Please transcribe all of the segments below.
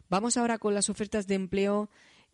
Vamos ahora con las ofertas de empleo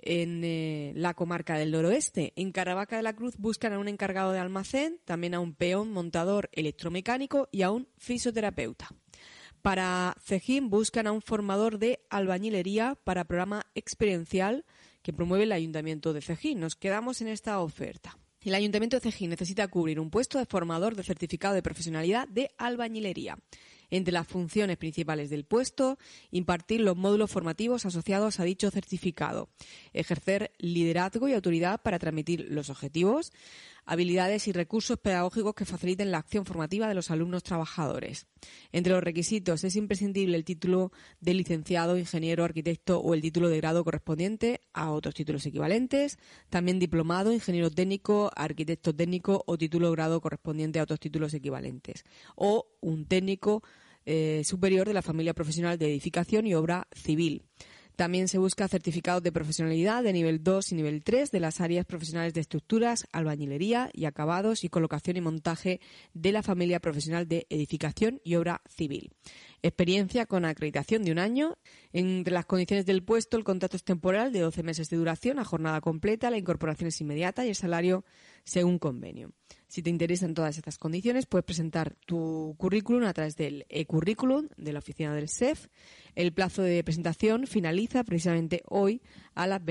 en la comarca del Noroeste. En Caravaca de la Cruz buscan a un encargado de almacén, también a un peón, montador electromecánico y a un fisioterapeuta. Para Cejín buscan a un formador de albañilería para programa experiencial que promueve el Ayuntamiento de Cejín. Nos quedamos en esta oferta. El Ayuntamiento de Cejín necesita cubrir un puesto de formador de certificado de profesionalidad de albañilería. Entre las funciones principales del puesto, impartir los módulos formativos asociados a dicho certificado, ejercer liderazgo y autoridad para transmitir los objetivos, habilidades y recursos pedagógicos que faciliten la acción formativa de los alumnos trabajadores. Entre los requisitos es imprescindible el título de licenciado, ingeniero, arquitecto o el título de grado correspondiente a otros títulos equivalentes, también diplomado, ingeniero técnico, arquitecto técnico o título de grado correspondiente a otros títulos equivalentes, o un técnico superior de la familia profesional de edificación y obra civil. También se busca certificados de profesionalidad de nivel 2 y nivel 3 de las áreas profesionales de estructuras, albañilería y acabados y colocación y montaje de la familia profesional de edificación y obra civil. Experiencia con acreditación de 1 año. Entre las condiciones del puesto, el contrato es temporal de 12 meses de duración a jornada completa, la incorporación es inmediata y el salario según convenio. Si te interesan todas estas condiciones, puedes presentar tu currículum a través del e-currículum de la oficina del SEF. El plazo de presentación finaliza precisamente hoy a las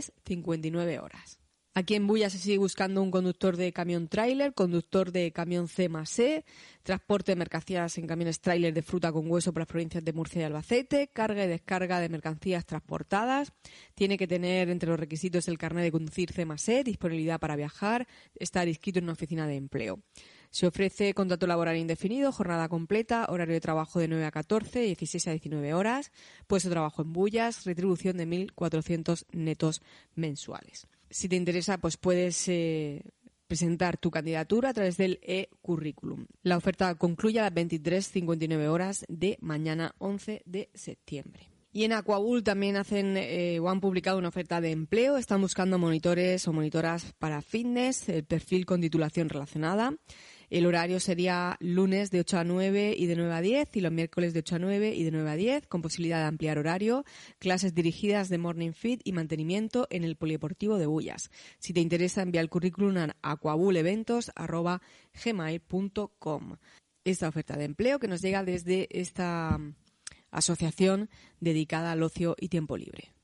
23:59 horas. Aquí en Bulla se sigue buscando un conductor de camión tráiler, conductor de camión C+E, transporte de mercancías en camiones tráiler de fruta con hueso por las provincias de Murcia y Albacete, carga y descarga de mercancías transportadas. Tiene que tener entre los requisitos el carnet de conducir C+E, disponibilidad para viajar, estar inscrito en una oficina de empleo. Se ofrece contrato laboral indefinido, jornada completa, horario de trabajo de 9 a 14, 16 a 19 horas, puesto de trabajo en Bullas, retribución de 1.400 netos mensuales. Si te interesa, pues puedes presentar tu candidatura a través del e-currículum. La oferta concluye a las 23:59 horas de mañana 11 de septiembre. Y en Aquabull también hacen o han publicado una oferta de empleo. Están buscando monitores o monitoras para fitness, el perfil con titulación relacionada. El horario sería lunes de 8 a 9 y de 9 a 10 y los miércoles de 8 a 9 y de 9 a 10 con posibilidad de ampliar horario. Clases dirigidas de morning fit y mantenimiento en el polideportivo de Bullas. Si te interesa, envía el currículum a aquabulleventos@gmail.com. Esta oferta de empleo que nos llega desde esta asociación dedicada al ocio y tiempo libre.